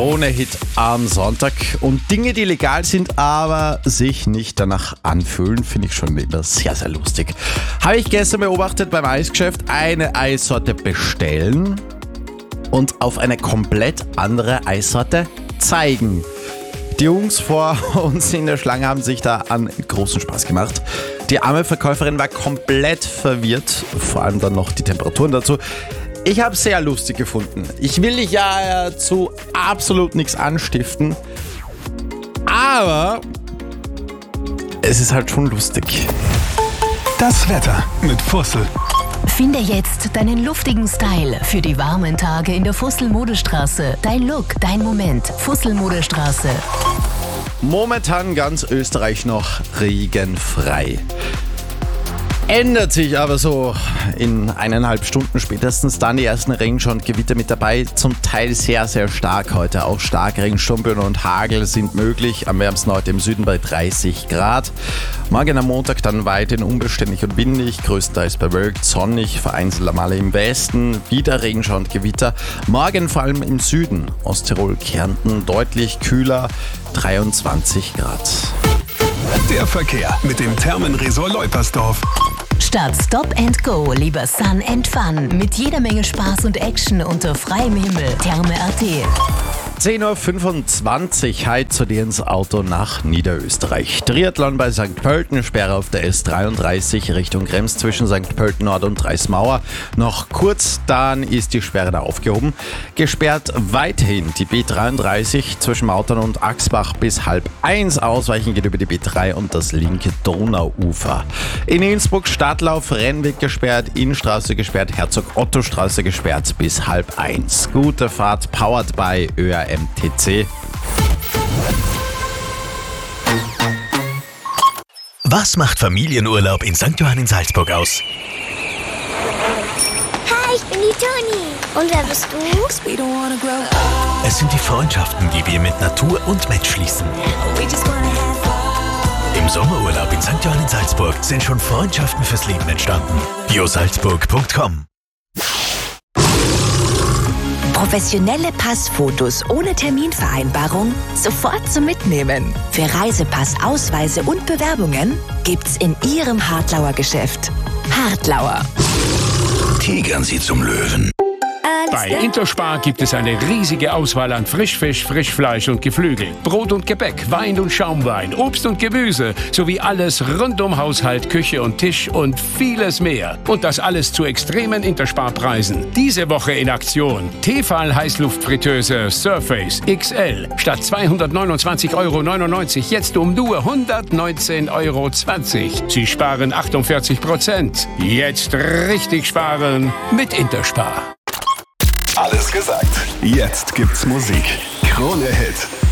Krone-Hit am Sonntag. Und Dinge, die legal sind, aber sich nicht danach anfühlen, finde ich schon wieder sehr, sehr lustig. Habe ich gestern beobachtet beim Eisgeschäft, eine Eissorte bestellen und auf eine komplett andere Eissorte zeigen. Die Jungs vor uns in der Schlange haben sich da einen großen Spaß gemacht. Die arme Verkäuferin war komplett verwirrt, vor allem dann noch die Temperaturen dazu. Ich habe es sehr lustig gefunden. Ich will dich ja zu absolut nichts anstiften, aber es ist halt schon lustig. Das Wetter mit Fussel. Finde jetzt deinen luftigen Style für die warmen Tage in der Fussel-Modestraße. Dein Look, dein Moment. Fussel-Modestraße. Momentan ganz Österreich noch regenfrei. Ändert sich aber so in 1,5 Stunden spätestens, dann die ersten Regenschauer und Gewitter mit dabei, zum Teil sehr, sehr stark heute. Auch starke Regenschauer und Hagel sind möglich, am wärmsten heute im Süden bei 30 Grad. Morgen am Montag dann weiterhin unbeständig und windig, größtenteils bewölkt, sonnig, vereinzelt Male im Westen, wieder Regenschauer und Gewitter. Morgen vor allem im Süden, Osttirol, Kärnten, deutlich kühler, 23 Grad. Der Verkehr mit dem Thermenresort Leupersdorf. Statt Stop and Go, lieber Sun and Fun. Mit jeder Menge Spaß und Action unter freiem Himmel. Therme.at. 10.25 Uhr, heute zu dir ins Auto nach Niederösterreich. Triathlon bei St. Pölten, Sperre auf der S33 Richtung Krems zwischen St. Pölten Nord und Dreismauer. Noch kurz, dann ist die Sperre da aufgehoben. Gesperrt weiterhin die B33 zwischen Mautern und Axbach bis 12:30. Ausweichen geht über die B3 und das linke Donauufer. In Innsbruck Stadtlauf, Rennweg gesperrt, Innenstraße gesperrt, Herzog-Otto-Straße gesperrt bis 12:30. Gute Fahrt, powered by ÖAMTC. Was macht Familienurlaub in St. Johann in Salzburg aus? Hi, ich bin die Toni. Und wer bist du? Es sind die Freundschaften, die wir mit Natur und Mensch schließen. Im Sommerurlaub in St. Johann in Salzburg sind schon Freundschaften fürs Leben entstanden. biosalzburg.com. Professionelle Passfotos ohne Terminvereinbarung sofort zum Mitnehmen. Für Reisepass, Ausweise und Bewerbungen gibt's in Ihrem Hartlauer Geschäft. Hartlauer. Tigern Sie zum Löwen. Bei Interspar gibt es eine riesige Auswahl an Frischfisch, Frischfleisch und Geflügel, Brot und Gebäck, Wein und Schaumwein, Obst und Gemüse sowie alles rund um Haushalt, Küche und Tisch und vieles mehr. Und das alles zu extremen Interspar-Preisen. Diese Woche in Aktion. Tefal Heißluftfritteuse Surface XL statt 229,99 € jetzt um nur 119,20 €. Sie sparen 48%. Jetzt richtig sparen mit Interspar. Alles gesagt. Jetzt gibt's Musik. Krone-Hit.